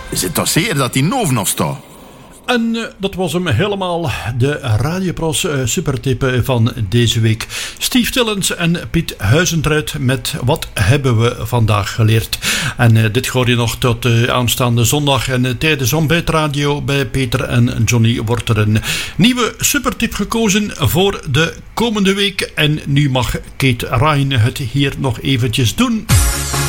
Zit toch zeer dat die noof nog staat? En dat was hem helemaal, de Radiopros supertip van deze week. Steve Tillens en Piet Huizentruid met Wat hebben we vandaag geleerd? En dit hoor je nog tot aanstaande zondag. En tijdens Ontbijtradio bij Peter en Johnny wordt er een nieuwe supertip gekozen voor de komende week. En nu mag Kate Ryan het hier nog eventjes doen.